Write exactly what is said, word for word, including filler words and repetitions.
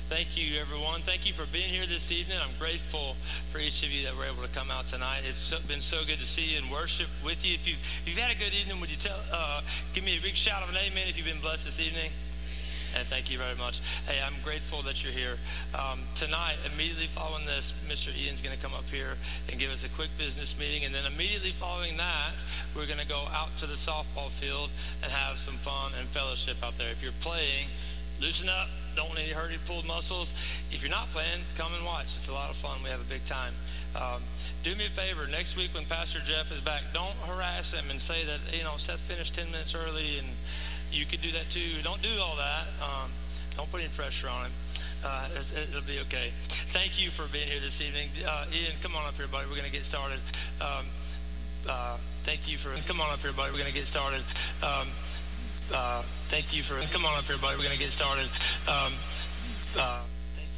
Thank you, everyone. Thank you for being here this evening. I'm grateful for each of you that were able to come out tonight. It's so, been so good to see you and worship with you. If, you, if you've had a good evening, would you tell, uh, give me a big shout of an amen if you've been blessed this evening? And thank you very much. Hey, I'm grateful that you're here. Um, tonight, immediately following this, Mister Ian's going to come up here and give us a quick business meeting. And then immediately following that, we're going to go out to the softball field and have some fun and fellowship out there. If you're playing, loosen up. Don't need to hurt any pulled muscles. If you're not playing, come and watch. It's a lot of fun. We have a big time. Um, do me a favor. Next week when Pastor Jeff is back, don't harass him and say that, you know, Seth finished ten minutes early and you could do that too. Don't do all that. Um, don't put any pressure on him. Uh, it, it'll be okay. Thank you for being here this evening. Uh, Ian, come on up here, buddy. We're going to get started. Um, uh, thank you for, come on up here, buddy. We're going to get started. Um, Uh, thank you for, come on up here, buddy. We're going to get started. Um,